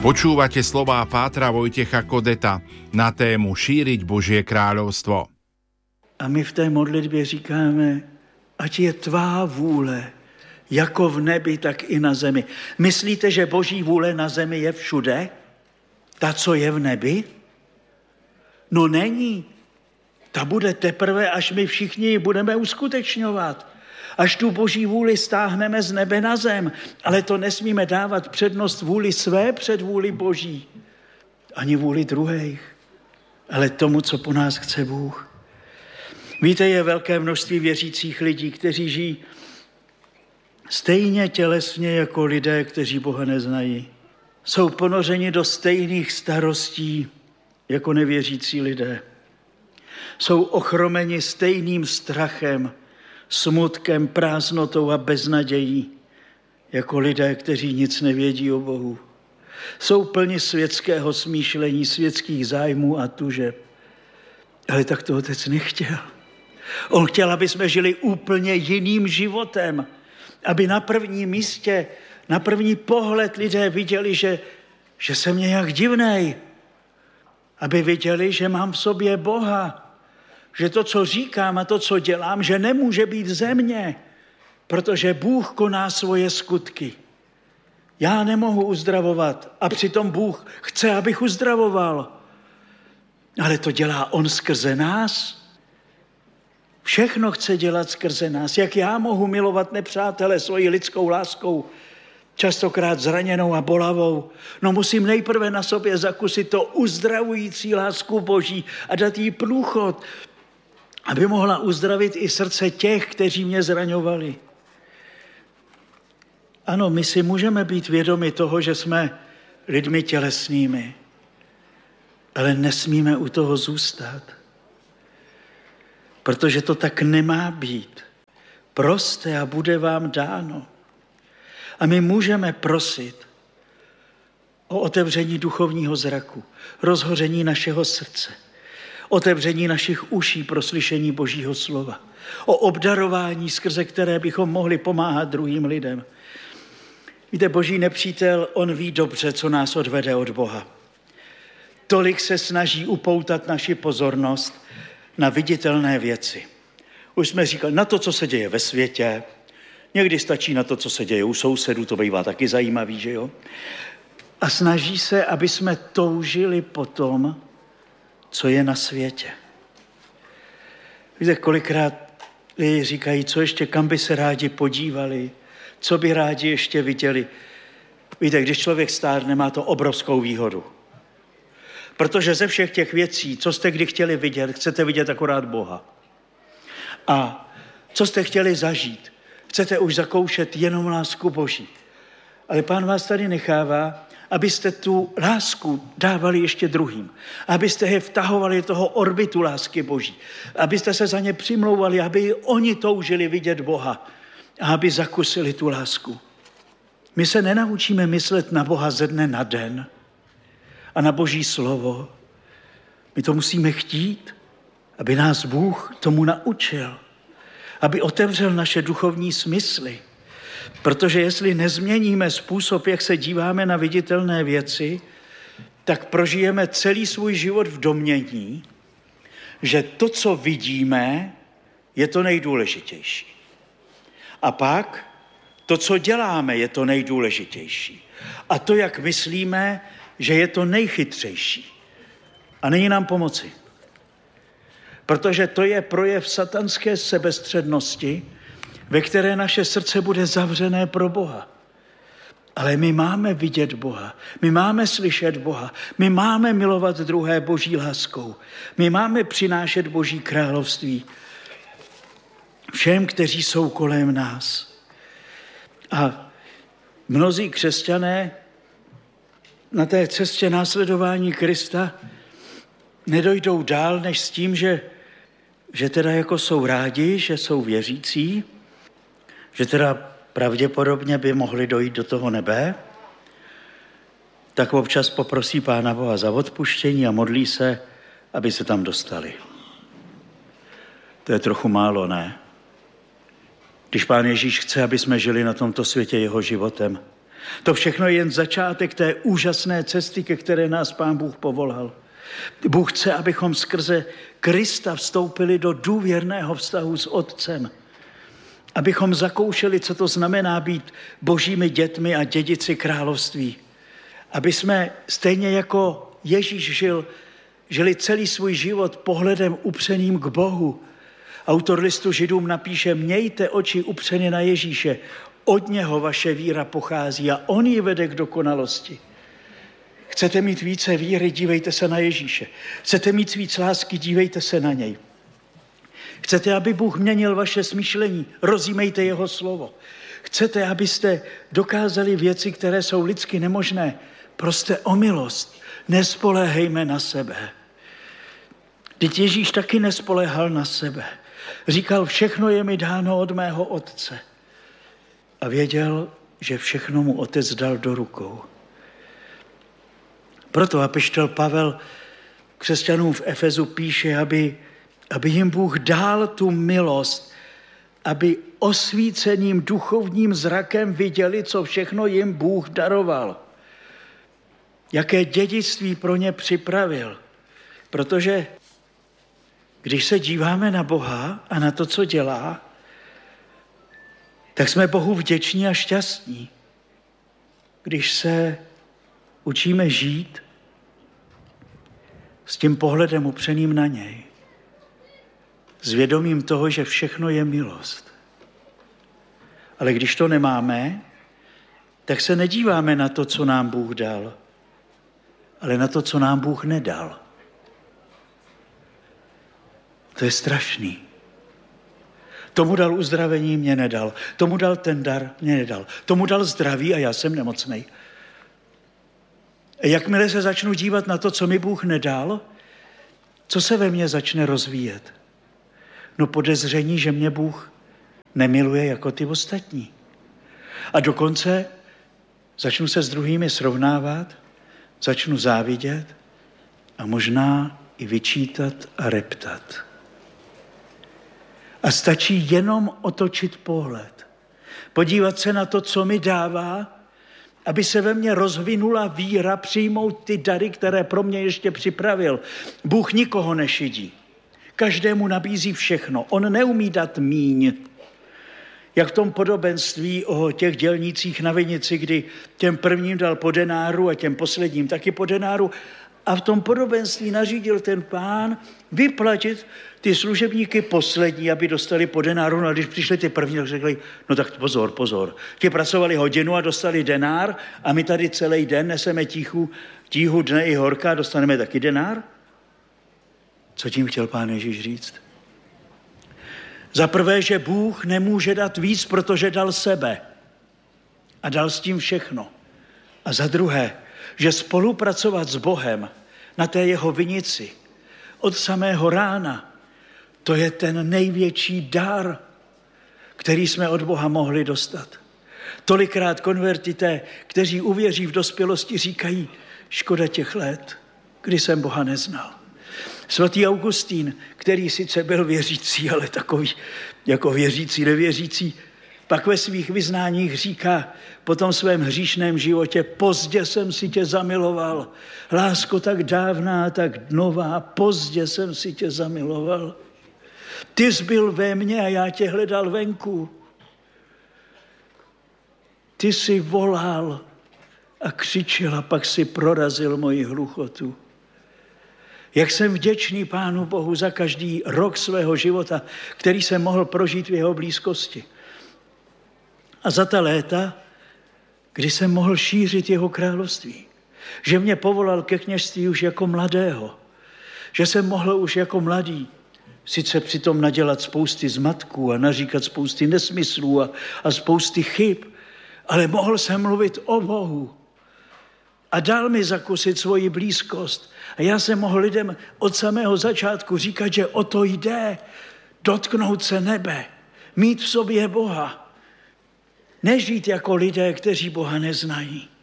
Počúvate slová pátra Vojtecha Kodeta na tému Šíriť Božie kráľovstvo. A my v té modlitbě říkáme, ať je tvá vůle, jako v nebi, tak i na zemi. Myslíte, že Boží vůle na zemi je všude? Ta, co je v nebi? No není. Ta bude teprve, až my všichni ji budeme uskutečňovat. Až tu Boží vůli stáhneme z nebe na zem. Ale to nesmíme dávat přednost vůli své před vůli Boží. Ani vůli druhých. Ale tomu, co po nás chce Bůh. Víte, je velké množství věřících lidí, kteří žijí stejně tělesně jako lidé, kteří Boha neznají. Jsou ponořeni do stejných starostí jako nevěřící lidé. Jsou ochromeni stejným strachem, smutkem, prázdnotou a beznadějí jako lidé, kteří nic nevědí o Bohu. Jsou plni světského smýšlení, světských zájmů a tužeb. Ale tak to Otec nechtěl. On chtěl, aby jsme žili úplně jiným životem. Aby na prvním místě, na první pohled lidé viděli, že jsem nějak divnej. Aby viděli, že mám v sobě Boha. Že to, co říkám a to, co dělám, že nemůže být ze mě. Protože Bůh koná svoje skutky. Já nemohu uzdravovat a přitom Bůh chce, abych uzdravoval. Ale to dělá On skrze nás. Všechno chce dělat skrze nás. Jak já mohu milovat nepřátele svojí lidskou láskou, častokrát zraněnou a bolavou? No musím nejprve na sobě zakusit to uzdravující lásku Boží a dát jí průchod, aby mohla uzdravit i srdce těch, kteří mě zraňovali. Ano, my si můžeme být vědomi toho, že jsme lidmi tělesnými, ale nesmíme u toho zůstat. Protože to tak nemá být. Proste a bude vám dáno. A my můžeme prosit o otevření duchovního zraku, rozhoření našeho srdce, otevření našich uší pro slyšení Božího slova, o obdarování, skrze které bychom mohli pomáhat druhým lidem. Víte, Boží nepřítel, on ví dobře, co nás odvede od Boha. Tolik se snaží upoutat naši pozornost na viditelné věci. Už jsme říkali, na to, co se děje ve světě, někdy stačí na to, co se děje u sousedů, to bývá taky zajímavý, že jo? A snaží se, aby jsme toužili po tom, co je na světě. Víte, kolikrát lidi říkají, co ještě, kam by se rádi podívali, co by rádi ještě viděli. Víte, když člověk stárne, má to obrovskou výhodu. Protože ze všech těch věcí, co jste kdy chtěli vidět, chcete vidět akorát Boha. A co jste chtěli zažít, chcete už zakoušet jenom lásku Boží. Ale Pán vás tady nechává, abyste tu lásku dávali ještě druhým. Abyste je vtahovali do toho orbitu lásky Boží. Abyste se za ně přimlouvali, aby oni toužili vidět Boha. A aby zakusili tu lásku. My se nenaučíme myslet na Boha ze dne na den a na Boží slovo. My to musíme chtít, aby nás Bůh tomu naučil. Aby otevřel naše duchovní smysly. Protože jestli nezměníme způsob, jak se díváme na viditelné věci, tak prožijeme celý svůj život v domnění, že to, co vidíme, je to nejdůležitější. A pak to, co děláme, je to nejdůležitější. A to, jak myslíme, že je to nejchytřejší. A není nám pomoci. Protože to je projev satanské sebestřednosti, ve které naše srdce bude zavřené pro Boha. Ale my máme vidět Boha, my máme slyšet Boha, my máme milovat druhé Boží láskou, my máme přinášet Boží království všem, kteří jsou kolem nás. A mnozí křesťané na té cestě následování Krista nedojdou dál, než s tím, že teda jako jsou rádi, že jsou věřící, že teda pravděpodobně by mohli dojít do toho nebe, tak občas poprosí Pána Boha za odpuštění a modlí se, aby se tam dostali. To je trochu málo, ne? Když Pán Ježíš chce, aby jsme žili na tomto světě jeho životem, To všechno je jen začátek té úžasné cesty, ke které nás Pán Bůh povolal. Bůh chce, abychom skrze Krista vstoupili do důvěrného vztahu s Otcem. Abychom zakoušeli, co to znamená být božími dětmi a dědici království. Aby jsme stejně jako Ježíš žili celý svůj život pohledem upřeným k Bohu. Autor listu Židům napíše, mějte oči upřeny na Ježíše, od něho vaše víra pochází a on ji vede k dokonalosti. Chcete mít více víry, dívejte se na Ježíše. Chcete mít víc lásky, dívejte se na něj. Chcete, aby Bůh měnil vaše smýšlení, rozjímejte jeho slovo. Chcete, abyste dokázali věci, které jsou lidsky nemožné, proste o milost. Nespoléhejme na sebe. Vždyť Ježíš taky nespoléhal na sebe. Říkal, všechno je mi dáno od mého Otce. A věděl, že všechno mu Otec dal do rukou. Proto apoštol Pavel křesťanům v Efezu píše, aby jim Bůh dal tu milost, aby osvíceným duchovním zrakem viděli, co všechno jim Bůh daroval. Jaké dědictví pro ně připravil. Protože když se díváme na Boha a na to, co dělá, tak jsme Bohu vděční a šťastní. Když se učíme žít s tím pohledem upřeným na něj, s vědomím toho, že všechno je milost. Ale když to nemáme, tak se nedíváme na to, co nám Bůh dal, ale na to, co nám Bůh nedal. To je strašný. Tomu dal uzdravení, mě nedal. Tomu dal ten dar, mě nedal. Tomu dal zdraví a já jsem nemocnej. A jakmile se začnu dívat na to, co mi Bůh nedal, co se ve mně začne rozvíjet? No podezření, že mě Bůh nemiluje jako ty ostatní. A dokonce začnu se s druhými srovnávat, začnu závidět a možná i vyčítat a reptat. A stačí jenom otočit pohled. Podívat se na to, co mi dává, aby se ve mně rozvinula víra přijmout ty dary, které pro mě ještě připravil. Bůh nikoho nešidí. Každému nabízí všechno. On neumí dát míň. Jak v tom podobenství o těch dělnících na vinici, kdy těm prvním dal po denáru a těm posledním taky po denáru. A v tom podobenství nařídil ten pán vyplatit ty služebníky poslední, aby dostali po denáru. No a když přišli ty první, tak řekli, no tak pozor. Ti pracovali hodinu a dostali denár a my tady celý den neseme tíhu dne i horka a dostaneme taky denár? Co tím chtěl pán Ježíš říct? Za prvé, že Bůh nemůže dát víc, protože dal sebe a dal s tím všechno. A za druhé, že spolupracovat s Bohem na té jeho vinici od samého rána, to je ten největší dar, který jsme od Boha mohli dostat. Tolikrát konvertité, kteří uvěří v dospělosti, říkají, škoda těch let, kdy jsem Boha neznal. Svatý Augustín, který sice byl věřící, ale takový jako věřící, nevěřící, pak ve svých vyznáních říká po tom svém hříšném životě, pozdě jsem si tě zamiloval, lásko tak dávná, tak nová, pozdě jsem si tě zamiloval. Ty jsi byl ve mně a já tě hledal venku. Ty jsi volal a křičel a pak si prorazil moji hluchotu. Jak jsem vděčný Pánu Bohu za každý rok svého života, který jsem mohl prožít v jeho blízkosti. A za ta léta, kdy jsem mohl šířit jeho království. Že mě povolal ke kněžství už jako mladého. Že jsem mohl už jako mladý sice přitom nadělat spousty zmatků a naříkat spousty nesmyslů a spousty chyb, ale mohl jsem mluvit o Bohu. A dal mi zakusit svoji blízkost. A já jsem mohl lidem od samého začátku říkat, že o to jde. Dotknout se nebe. Mít v sobě Boha. Nežít jako lidé, kteří Boha neznají.